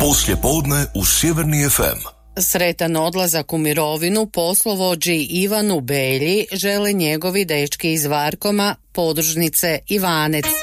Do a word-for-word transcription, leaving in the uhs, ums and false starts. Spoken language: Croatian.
Poslje podne u Sjeverni ef em. Sretan odlazak u mirovinu poslovođi Ivanu Belji žele njegovi dečki iz Varkoma, podružnice Ivanec.